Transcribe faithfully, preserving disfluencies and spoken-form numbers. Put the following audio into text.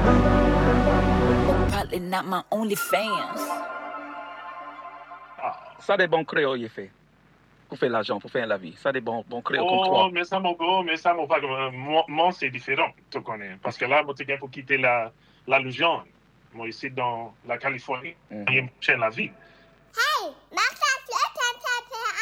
Probably not my only fans. Ah. Ça des bons créoles, il fait. Pour faire l'argent, pour faire la vie. Ça des bons, bons créoles comme Oh, toi. mais ça, mon gars, mais ça, mon frère, euh, moi, moi, c'est différent, tu connais. Parce que là, moi, tu pour quitter la, la Louisiane. Moi, ici, dans la Californie, Mhm. il y a la vie. Hey, Maman!